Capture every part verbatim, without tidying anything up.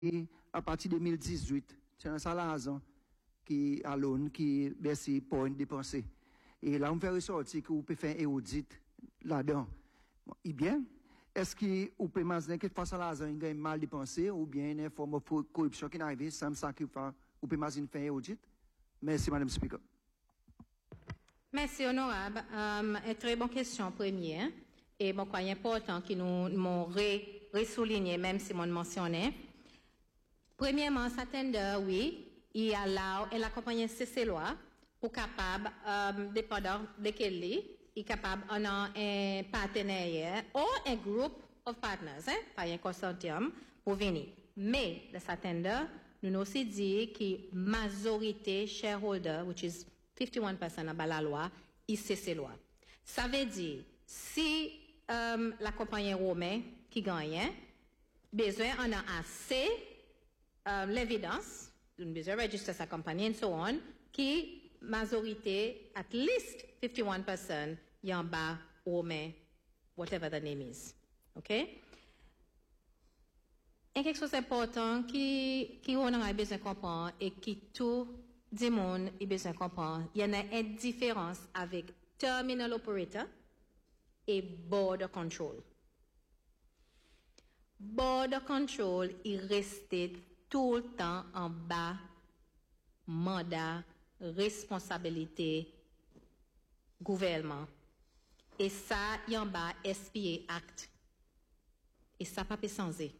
à partir de deux mille dix-huit, c'est un salaire qui a l'on qui berce pour une dépenser. Et là, on fait ressortir que vous pouvez faire un audit là-dedans. Et bien, est-ce que vous pouvez imaginer que face à l'argent, il y a mal dépensé ou bien une forme de corruption qui arrive, sans ça que vous pouvez imaginer faire un audit? Merci, Madame Speaker. Merci, honorable. Um, une très bonne question première. Et bon, quoi, important que nous m'ont ressouligné, même si mon mentionné. Premièrement, Satender, oui, il allow, elle accompagne ces lois pour capable, um, dépendant de quel il est capable en un partenaire ou un groupe of partners, hein, pas un consortium pour venir. Mais, le Satender, nous nous aussi dit que majorité shareholder, which is fifty-one percent à la loi, il sait ces lois. Ça veut dire, si um, la compagnie romaine qui gagne, besoin en a assez um, l'évidence, une besoin de register sa compagnie and so on, qui majorité, at least fifty-one percent, y en bas romain, whatever the name is. Okay? Et quelque chose d'important qui, qui on a besoin de comprendre et qui tout le monde a besoin de comprendre, il y en a une différence avec terminal operator et border control. Border control, il restait tout le temps en bas mandat, responsabilité, gouvernement. Et ça, il y en bas S P A Act. Et ça, pas peut changer.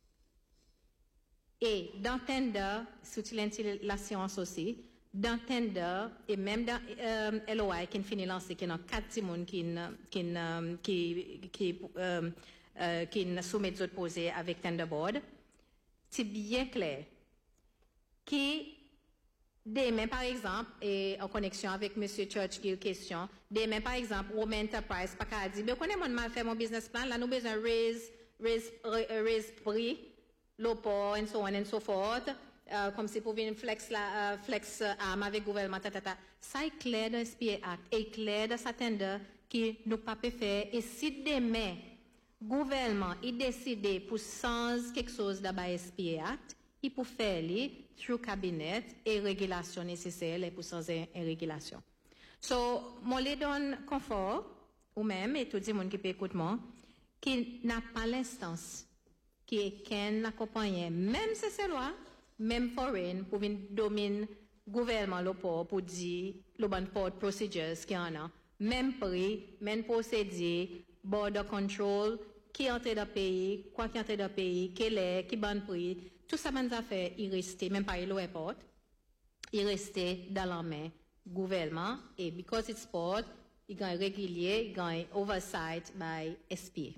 Et dans Tender, sous l'assurance aussi, dans Tender, et même dans euh, L O I, qui finit lancé, qui a quatre timons qui qui qui qui euh, euh, qui soumettent d'autres posés avec Tender Board, c'est bien clair. Qui demain, par exemple, et en connexion avec Monsieur Churchill, question, demain, par exemple, Women Enterprise, pas qu'à dire, mais on est mal fait mon business plan, là, nous besoin raise, raise, raise prix, l'opport, and so on and so forth, euh, comme si pour venir flex la, euh, flex arme avec le gouvernement, ta, ta, ta. Ça est clair dans le S P A Act, et clair dans sa tender, qui nous pas peut faire, et si demain, gouvernement, il décide pour sans quelque chose dans le S P A Act, il peut faire les through cabinet et régulation nécessaire pour sans une régulation. So, moi les donne confort, ou même, et tout le monde qui peut écouter moi, qui n'a pas l'instance, qui est qu'un accompagné, même si c'est loi, même foreign, pour venir dominer gouvernement le port, pour dire, le bon port procedures qui en a, même prix, même procédure, border control, qui entre dans le pays, quoi qui entre dans le pays, quel est, qui bon prix, tout ça, bonnes affaires, il restait, même pas l'aéroport, il restait dans la main gouvernement, et because it's sport, il gagne régulier, il gagne oversight by S P A.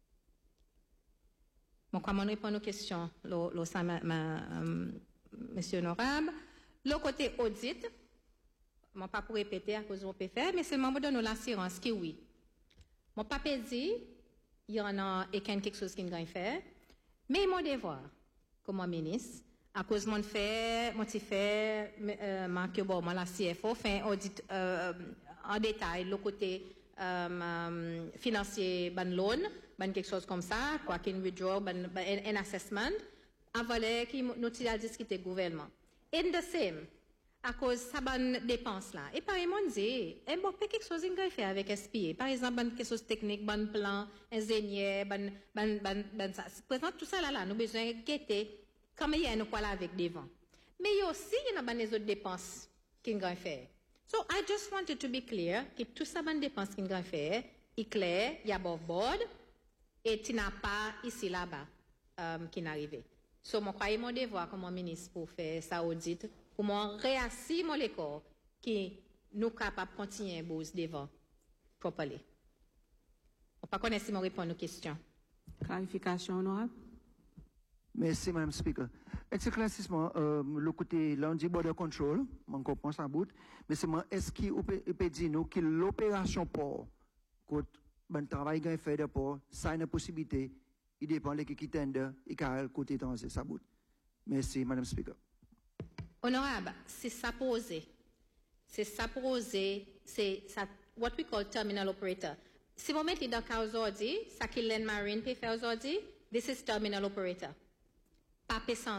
Bon, comment répondre aux questions, lo, lo, ça, ma, ma, um, monsieur honorable. Le côté audit, mon pas pour répéter à cause de mon peut faire, mais c'est le membre de nous l'assurance qui oui. Mon papa dit, il y en a et quelque chose qui ne faire, mais mon devoir, comme ministre, à cause de mon fait, mon petit fait, euh, Marc bon, la C F O fait audit euh, en détail le côté euh, financier, ban loan, ban quelque chose comme ça, quoi qu'un withdraw, ban, ban, un assessment, avant qui nous a discuté gouvernement. In the same, à cause de sa bonne dépense là. Et par exemple, on dit, eh, bon, quelque chose qu'on fait avec S P A. Par exemple, bonne quelque chose technique, bon plan, ingénieur, bon, bon, bon, bon, ça. Présente tout ça là, là, nous besoin de guetter, comme il y a nous quoi là avec devant. Mais il y a aussi, il y a des autres dépenses qu'on va faire. So, I just wanted to be clear que tout ça bonne dépense qu'on va faire, est clair, il y a above board, et tu n'as pas ici là-bas, um, qui n'arrive. So, moi, croyez mon devoir comme ministre pour faire ça audit, pour moi réassurer mon corps qui nous capables de continuer à bouger devant properly. On ne pas connaître si je réponds aux questions. Clarification honorable. Merci, Madame Speaker. Éclaircissement, euh, le côté lundi border control, on comprend ça bout, mais c'est moi, est-ce qu'il peut dire nous que l'opération port, que le travail qu'on fait de port, ça a une possibilité, il dépend de qui tende et quel côté dans ça bout. Merci, Madame Speaker. Honorable, c'est ça posé. C'est ça posé, c'est ça, what we call terminal operator. Si vous mettez dans le cas aujourd'hui, ça qu'il Marine peut faire aujourd'hui, this is terminal operator. pas